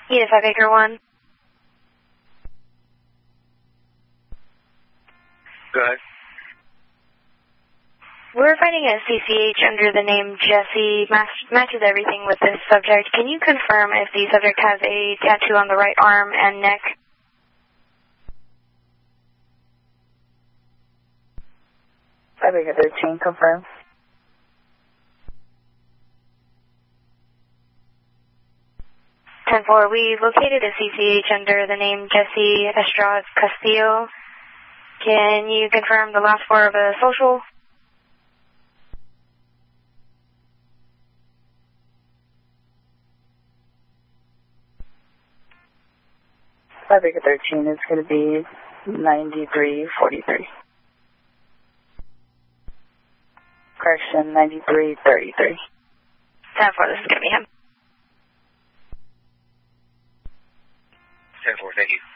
Edith 5 Acre 1. Go ahead. We're finding a CCH under the name Jesse, matches everything with this subject. Can you confirm if the subject has a tattoo on the right arm and neck? I think a 13, confirm. We've located a CCH under the name Jesse Estrada Castillo. Can you confirm the last four of a social? I think a 13 is going to be 9343. Correction, 9333. 10-4, this is going to be him. 10-4, thank you.